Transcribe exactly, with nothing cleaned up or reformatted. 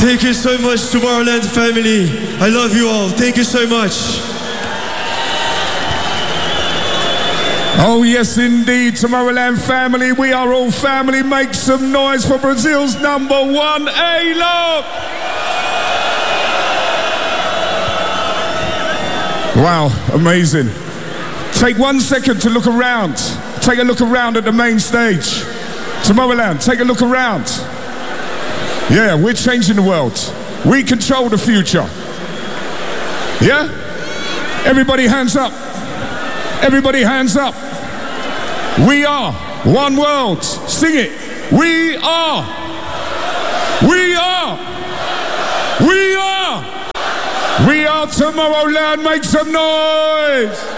Thank you so much, Tomorrowland family. I love you all. Thank you so much. Oh, yes, indeed, Tomorrowland family. We are all family. Make some noise for Brazil's number one, A-Log. Wow, amazing. Take one second to look around. Take a look around at the main stage. Tomorrowland, take a look around. Yeah, we're changing the world. We control the future. Yeah? Everybody hands up. Everybody hands up. We are one world. Sing it. We are. We are. We are. We are Tomorrowland. Make some noise.